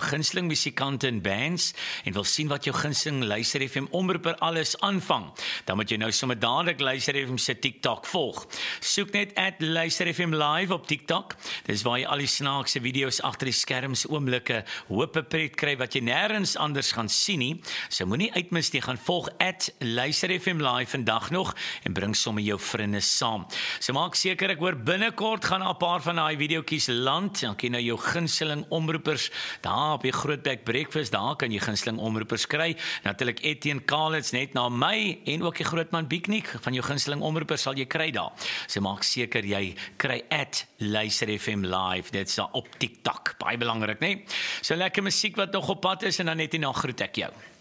gunsteling musikante en bands en wil sien wat jou gunsteling Luister FM omroeper alles aanvang, dan moet jy nou sommer dadelik Luister FM se TikTok volg. Soek net @Luister FM Live op TikTok. Dis waar jy al die snaakse video's agter die skerms oomblikke hope pret kry wat jy nêrens anders gaan sien nie. So moenie uitmis nie, gaan volg @Luister FM Live vandag nog en bring sommer jou vriende saam. So maak seker ek hoor binnekort gaan 'n paar van daai videoetjies land. Dan kan jy nou jou gunsteling omroepers daar op die Grootbek Breakfast, daar kan jy gunsteling omroepers kry. Natuurlik Etienne Kalitz net na my en ook die Grootman Bieknik van jou gunsteling omroepers sal jy kry daar. So maak seker jy kry @Luister FM Live. Dit's daar op TikTok. Baie belangrik, né? So lekker musiek wat nog op pad is en dan net hierna groet ek jou.